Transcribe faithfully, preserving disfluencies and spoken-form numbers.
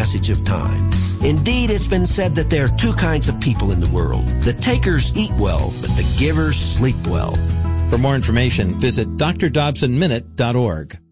passage of time. Indeed, it's been said that there are two kinds of people in the world. The takers eat well, but the givers sleep well. For more information, visit d r dobson minute dot org.